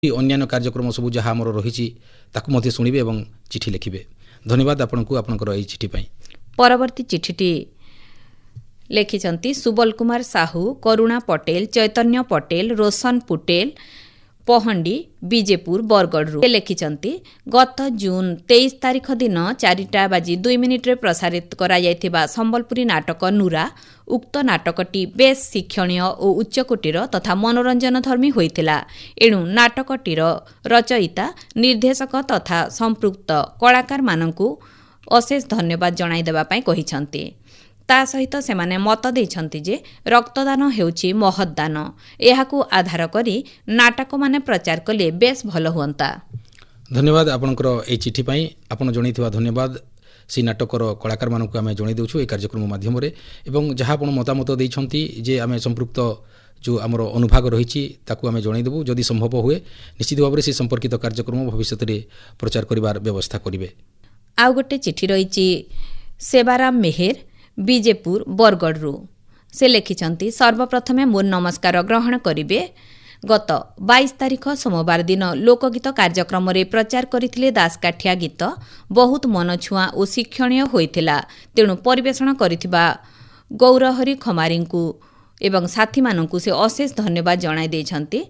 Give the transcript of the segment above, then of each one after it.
ଅନ୍ୟାନ୍ୟ କାର୍ଯ୍ୟକ୍ରମ ସବୁ ଯାହା ଆମର ରହିଛି ତାକୁ ମଧ୍ୟ ଶୁଣିବେ ଏବଂ ଚିଠି ଲେଖିବେ। ଧନ୍ୟବାଦ ଆପଣଙ୍କୁ ଆପଣଙ୍କର ଏହି ଚିଠି ପାଇଁ। ପରବର୍ତ୍ତୀ ଚିଠିଟି ଲେଖିଛନ୍ତି ସୁବଲ କୁମାର ସାହୁ, କରୁଣା ପଟେଲ, ଚୈତନ୍ୟ ପଟେଲ, ରୋଶନ ପୁଟେଲ, ପହଣ୍ଡି, ବିଜେପୁର, ବରଗଡ଼ରୁ। ସେ ଲେଖିଛନ୍ତି ଗତ ଜୁନ୍ 23 ତାରିଖ ଦିନ 4:02 ପ୍ରସାରିତ କରାଯାଇଥିବା ସମ୍ବଲପୁରୀ ନାଟକ ନୂରା, ଉକ୍ତ ନାଟକଟି ବେଶ୍ ଶିକ୍ଷଣୀୟ ଓ ଉଚ୍ଚକୋଟୀର ତଥା ମନୋରଞ୍ଜନଧର୍ମୀ ହୋଇଥିଲା। ଏଣୁ ନାଟକଟିର ରଚୟିତା, ନିର୍ଦ୍ଦେଶକ ତଥା ସମ୍ପୃକ୍ତ କଳାକାରମାନଙ୍କୁ ଅଶେଷ ଧନ୍ୟବାଦ ଜଣାଇଦେବା ପାଇଁ କହିଛନ୍ତି। ତା ସହିତ ସେମାନେ ମତ ଦେଇଛନ୍ତି ଯେ ରକ୍ତଦାନ ହେଉଛି ମହତ୍ ଦାନ। ଏହାକୁ ଆଧାର କରି ନାଟକମାନେ ପ୍ରଚାର କଲେ ବେଶ୍ ଭଲ ହୁଅନ୍ତା। ଧନ୍ୟବାଦ ଆପଣଙ୍କର ଏହି ଚିଠି ପାଇଁ। ଆପଣ ଜଣାଇଥିବା ଧନ୍ୟବାଦ ସେହି ନାଟକର କଳାକାରମାନଙ୍କୁ ଆମେ ଜଣାଇ ଦେଉଛୁ ଏହି କାର୍ଯ୍ୟକ୍ରମ ମାଧ୍ୟମରେ। ଏବଂ ଯାହା ଆପଣ ମତାମତ ଦେଇଛନ୍ତି ଯେ ଆମେ ସମ୍ପୃକ୍ତ ଯେଉଁ ଆମର ଅନୁଭାଗ ରହିଛି ତାକୁ ଆମେ ଜଣାଇଦେବୁ। ଯଦି ସମ୍ଭବ ହୁଏ ନିଶ୍ଚିତ ଭାବରେ ସେ ସମ୍ପର୍କିତ କାର୍ଯ୍ୟକ୍ରମ ଭବିଷ୍ୟତରେ ପ୍ରଚାର କରିବାର ବ୍ୟବସ୍ଥା କରିବେ। ଆଉ ଗୋଟେ ଚିଠି ରହିଛି ସେବାରାମ ମେହେର, ବିଜେପୁର, ବରଗଡ଼ରୁ। ସେ ଲେଖିଛନ୍ତି ସର୍ବପ୍ରଥମେ ମୋର ନମସ୍କାର ଗ୍ରହଣ କରିବେ। ଗତ 22 ତାରିଖ ସୋମବାର ଦିନ ଲୋକଗୀତ କାର୍ଯ୍ୟକ୍ରମରେ ପ୍ରଚାର କରିଥିଲେ ଦାସକାଠିଆ ଗୀତ। ବହୁତ ମନଛୁଆଁ ଓ ଶିକ୍ଷଣୀୟ ହୋଇଥିଲା। ତେଣୁ ପରିବେଷଣ କରିଥିବା ଗୌରହରି ଖମାରୀଙ୍କୁ ଏବଂ ସାଥୀମାନଙ୍କୁ ସେ ଅଶେଷ ଧନ୍ୟବାଦ ଜଣାଇ ଦେଇଛନ୍ତି।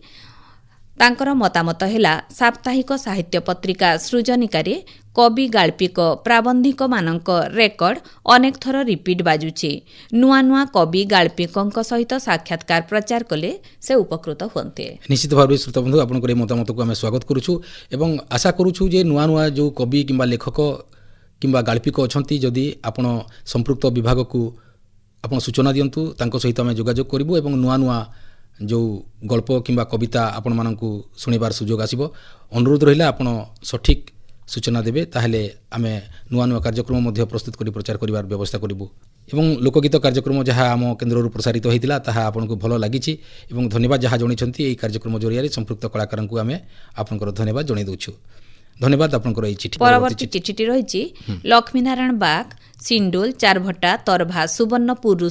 ତାଙ୍କର ମତାମତ ହେଲା ସାପ୍ତାହିକ ସାହିତ୍ୟ ପତ୍ରିକା ସୃଜନିକାରେ କବି, ଗାଳ୍ପିକ, ପ୍ରାବନ୍ଧିକମାନଙ୍କ ରେକର୍ଡ ଅନେକ ଥର ରିପିଟ୍ ବାଜୁଛି। ନୂଆ ନୂଆ କବି, ଗାଳ୍ପିକଙ୍କ ସହିତ ସାକ୍ଷାତକାର ପ୍ରଚାର କଲେ ସେ ଉପକୃତ ହୁଅନ୍ତେ। ନିଶ୍ଚିତ ଭାବରେ ଶ୍ରୋତାବନ୍ଧୁ ଆପଣଙ୍କର ଏହି ମତାମତକୁ ଆମେ ସ୍ୱାଗତ କରୁଛୁ ଏବଂ ଆଶା କରୁଛୁ ଯେ ନୂଆ ନୂଆ ଯେଉଁ କବି କିମ୍ବା ଲେଖକ କିମ୍ବା ଗାଳ୍ପିକ ଅଛନ୍ତି ଯଦି ଆପଣ ସମ୍ପୃକ୍ତ ବିଭାଗକୁ ଆପଣ ସୂଚନା ଦିଅନ୍ତୁ, ତାଙ୍କ ସହିତ ଆମେ ଯୋଗାଯୋଗ କରିବୁ ଏବଂ ନୂଆ ନୂଆ ଯେଉଁ ଗଳ୍ପ କିମ୍ବା କବିତା ଆପଣମାନଙ୍କୁ ଶୁଣିବାର ସୁଯୋଗ ଆସିବ। ଅନୁରୋଧ ରହିଲା ଆପଣ ସଠିକ୍ ସୂଚନା ଦେବେ, ତାହେଲେ ଆମେ ନୂଆ ନୂଆ କାର୍ଯ୍ୟକ୍ରମ ମଧ୍ୟ ପ୍ରସ୍ତୁତ କରି ପ୍ରଚାର କରିବାର ବ୍ୟବସ୍ଥା କରିବୁ। ଏବଂ ଲୋକଗୀତ କାର୍ଯ୍ୟକ୍ରମ ଯାହା ଆମ କେନ୍ଦ୍ରରୁ ପ୍ରସାରିତ ହୋଇଥିଲା ତାହା ଆପଣଙ୍କୁ ଭଲ ଲାଗିଛି ଏବଂ ଧନ୍ୟବାଦ ଯାହା ଜଣାଇଛନ୍ତି ଏହି କାର୍ଯ୍ୟକ୍ରମ ଜରିଆରେ ସମ୍ପୃକ୍ତ କଳାକାରଙ୍କୁ ଆମେ ଆପଣଙ୍କର ଧନ୍ୟବାଦ ଜଣାଇ ଦେଉଛୁ। ଧନ୍ୟବାଦ ଆପଣଙ୍କର ଏହି ଚିଠି। ପରବର୍ତ୍ତୀ ଚିଠିଟି ରହିଛି ଲକ୍ଷ୍ମୀନାରାୟଣ ବାଗ, ସିଣ୍ଡୋଲ, ଚାରଭଟ୍ଟା, ତରଭା, ସୁବର୍ଣ୍ଣପୁରରୁ।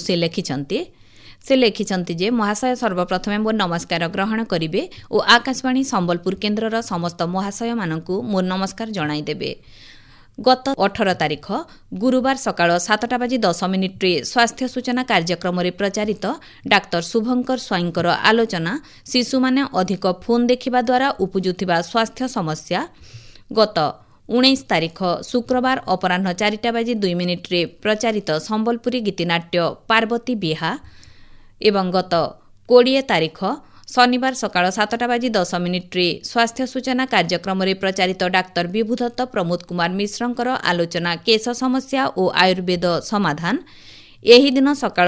ସେ ଲେଖିଛନ୍ତି ଯେ ମହାଶୟ ସର୍ବପ୍ରଥମେ ମୋର ନମସ୍କାର ଗ୍ରହଣ କରିବେ ଓ ଆକାଶବାଣୀ ସମ୍ବଲପୁର କେନ୍ଦ୍ରର ସମସ୍ତ ମହାଶୟମାନଙ୍କୁ ମୋର ନମସ୍କାର ଜଣାଇଦେବେ। ଗତ 18 ତାରିଖ ଗୁରୁବାର ସକାଳ 7:10 ସ୍ୱାସ୍ଥ୍ୟ ସୂଚନା କାର୍ଯ୍ୟକ୍ରମରେ ପ୍ରଚାରିତ ଡାକ୍ତର ଶୁଭଙ୍କର ସ୍ୱାଇଁଙ୍କର ଆଲୋଚନା ଶିଶୁମାନେ ଅଧିକ ଫୋନ୍ ଦେଖିବା ଦ୍ୱାରା ଉପୁଜୁଥିବା ସ୍ୱାସ୍ଥ୍ୟ ସମସ୍ୟା, ଗତ 19 ତାରିଖ ଶୁକ୍ରବାର ଅପରାହ୍ନ 4:02 ପ୍ରଚାରିତ ସମ୍ବଲପୁରୀ ଗୀତିନାଟ୍ୟ ପାର୍ବତୀ ବିହା ଏବଂ ଗତ 20 ତାରିଖ ଶନିବାର ସକାଳ 7:10 ସ୍ୱାସ୍ଥ୍ୟ ସୂଚନା କାର୍ଯ୍ୟକ୍ରମରେ ପ୍ରଚାରିତ ଡାକ୍ତର ବିଭୁଦତ୍ତ ପ୍ରମୋଦ କୁମାର ମିଶ୍ରଙ୍କର ଆଲୋଚନା କେଶ ସମସ୍ୟା ଓ ଆୟୁର୍ବେଦ ସମାଧାନ, ଏହି ଦିନ ସକାଳ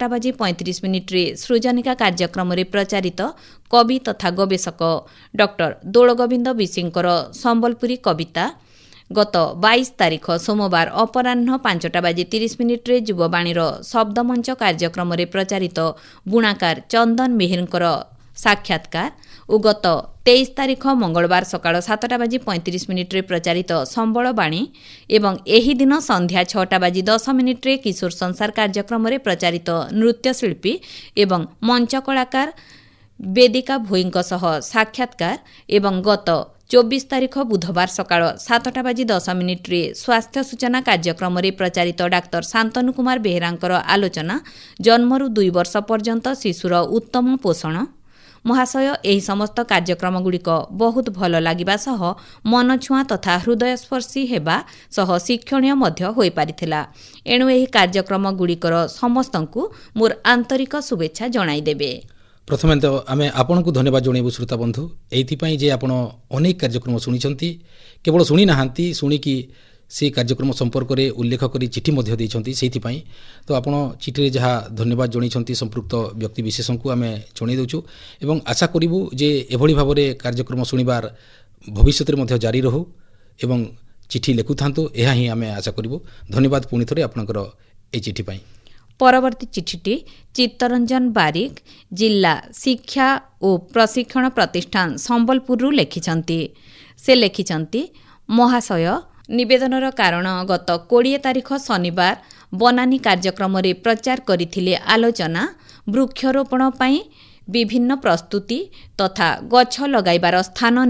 7:35 ସୃଜନିକା କାର୍ଯ୍ୟକ୍ରମରେ ପ୍ରଚାରିତ କବି ତଥା ଗବେଷକ ଡକ୍ଟର ଦୋଳଗୋବିନ୍ଦ ବିଶୀଙ୍କର ସମ୍ବଲପୁରୀ କବିତା, ଗତ 22 ତାରିଖ ସୋମବାର ଅପରାହ୍ନ 5:30 ଯୁବବାଣୀର ଶବ୍ଦମଞ୍ଚ କାର୍ଯ୍ୟକ୍ରମରେ ପ୍ରଚାରିତ ବୁଣାକାର ଚନ୍ଦନ ମେହେରଙ୍କର ସାକ୍ଷାତକାର ଓ ଗତ 23 ତାରିଖ ମଙ୍ଗଳବାର ସକାଳ 7:35 ପ୍ରଚାରିତ ସମ୍ବଳବାଣୀ ଏବଂ ଏହି ଦିନ ସନ୍ଧ୍ୟା 6:10 କିଶୋର ସଂସାର କାର୍ଯ୍ୟକ୍ରମରେ ପ୍ରଚାରିତ ନୃତ୍ୟଶିଳ୍ପୀ ଏବଂ ମଞ୍ଚ କଳାକାର ବେଦିକା ଭୋଇଙ୍କ ସହ ସାକ୍ଷାତକାର ଏବଂ ଗତ 24 ତାରିଖ ବୁଧବାର ସକାଳ 7:10 ସ୍ୱାସ୍ଥ୍ୟ ସୂଚନା କାର୍ଯ୍ୟକ୍ରମରେ ପ୍ରଚାରିତ ଡାକ୍ତର ଶାନ୍ତନୁ କୁମାର ବେହେରାଙ୍କର ଆଲୋଚନା ଜନ୍ମରୁ 2 ବର୍ଷ ପର୍ଯ୍ୟନ୍ତ ଶିଶୁର ଉତ୍ତମ ପୋଷଣ। ମହାଶୟ, ଏହି ସମସ୍ତ କାର୍ଯ୍ୟକ୍ରମଗୁଡ଼ିକ ବହୁତ ଭଲ ଲାଗିବା ସହ ମନଛୁଆଁ ତଥା ହୃଦୟସ୍ପର୍ଶୀ ହେବା ସହ ଶିକ୍ଷଣୀୟ ମଧ୍ୟ ହୋଇପାରିଥିଲା। ଏଣୁ ଏହି କାର୍ଯ୍ୟକ୍ରମଗୁଡ଼ିକର ସମସ୍ତଙ୍କୁ ମୋର ଆନ୍ତରିକ ଶୁଭେଚ୍ଛା ଜଣାଇଦେବେ। ପ୍ରଥମେ ତ ଆମେ ଆପଣଙ୍କୁ ଧନ୍ୟବାଦ ଜଣାଇବୁ ଶ୍ରୋତାବନ୍ଧୁ, ଏଇଥିପାଇଁ ଯେ ଆପଣ ଅନେକ କାର୍ଯ୍ୟକ୍ରମ ଶୁଣିଛନ୍ତି। କେବଳ ଶୁଣି ନାହାନ୍ତି, ଶୁଣିକି ସେ କାର୍ଯ୍ୟକ୍ରମ ସମ୍ପର୍କରେ ଉଲ୍ଲେଖ କରି ଚିଠି ମଧ୍ୟ ଦେଇଛନ୍ତି। ସେଇଥିପାଇଁ ତ ଆପଣ ଚିଠିରେ ଯାହା ଧନ୍ୟବାଦ ଜଣାଇଛନ୍ତି ସମ୍ପୃକ୍ତ ବ୍ୟକ୍ତିବିଶେଷଙ୍କୁ ଆମେ ଜଣାଇ ଦେଉଛୁ ଏବଂ ଆଶା କରିବୁ ଯେ ଏଭଳି ଭାବରେ କାର୍ଯ୍ୟକ୍ରମ ଶୁଣିବାର ଭବିଷ୍ୟତରେ ମଧ୍ୟ ଜାରି ରହୁ ଏବଂ ଚିଠି ଲେଖୁଥାନ୍ତୁ, ଏହା ହିଁ ଆମେ ଆଶା କରିବୁ। ଧନ୍ୟବାଦ ପୁଣି ଥରେ ଆପଣଙ୍କର ଏହି ଚିଠି ପାଇଁ। ପରବର୍ତ୍ତୀ ଚିଠିଟି ଚିତ୍ତରଞ୍ଜନ ବାରିକ, ଜିଲ୍ଲା ଶିକ୍ଷା ଓ ପ୍ରଶିକ୍ଷଣ ପ୍ରତିଷ୍ଠାନ ସମ୍ବଲପୁରରୁ ଲେଖିଛନ୍ତି। ସେ ଲେଖିଛନ୍ତି ମହାଶୟ, ନିବେଦନର କାରଣ ଗତ 20 ତାରିଖ ଶନିବାର ବନାନୀ କାର୍ଯ୍ୟକ୍ରମରେ ପ୍ରଚାର କରିଥିଲେ ଆଲୋଚନା ବୃକ୍ଷରୋପଣ ପାଇଁ ବିଭିନ୍ନ ପ୍ରସ୍ତୁତି ତଥା ଗଛ ଲଗାଇବାର ସ୍ଥାନ